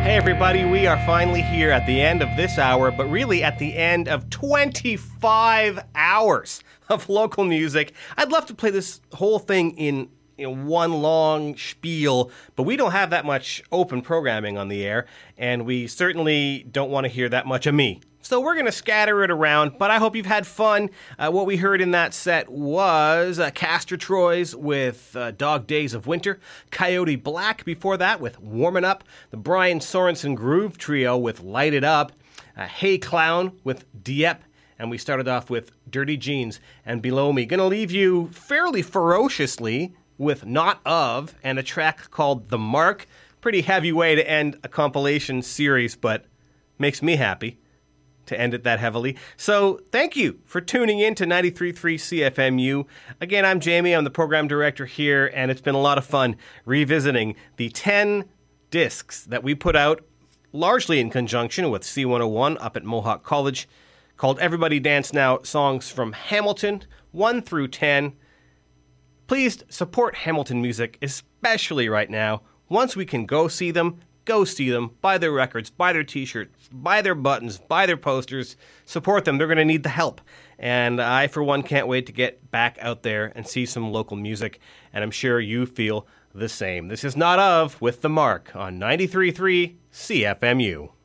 Hey everybody, we are finally here at the end of this hour, but really at the end of 25 hours of local music. I'd love to play this whole thing in one long spiel, but we don't have that much open programming on the air, and we certainly don't want to hear that much of me. So we're going to scatter it around, but I hope you've had fun. What we heard in that set was Castor Troy's with Dog Days of Winter, Coyote Black before that with Warmin' Up, the Brian Sorensen Groove Trio with Light It Up, Hey Clown with Dieppe, and we started off with Dirty Jeans and Below Me. Going to leave you fairly ferociously with Not Of and a track called The Mark. Pretty heavy way to end a compilation series, but makes me happy to end it that heavily. So thank you for tuning in to 93.3 CFMU. Again, I'm Jamie. I'm the program director here, and it's been a lot of fun revisiting the 10 discs that we put out, largely in conjunction with C101 up at Mohawk College, called Everybody Dance Now, Songs from Hamilton, 1 through 10. Please support Hamilton music, especially right now. Once we can go see them, buy their records, buy their t-shirts, buy their buttons, buy their posters, support them. They're going to need the help. And I, for one, can't wait to get back out there and see some local music, and I'm sure you feel the same. This is Not Of with The Mark on 93.3 CFMU.